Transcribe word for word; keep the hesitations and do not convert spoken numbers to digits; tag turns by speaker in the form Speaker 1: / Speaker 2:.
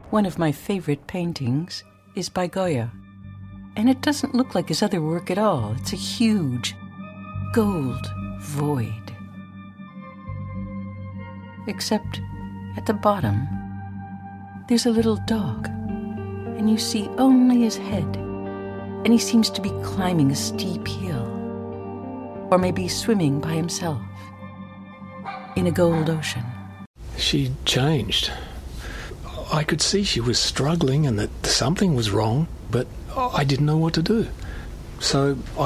Speaker 1: One of my favorite paintings is by Goya. And it doesn't look like his other work at all. It's a huge gold void. Except at the bottom, there's a little dog, and you see only his head, and he seems to be climbing a steep hill, or maybe swimming by himself in a gold ocean.
Speaker 2: She changed. I could see she was struggling and that something was wrong, but I didn't know what to do. So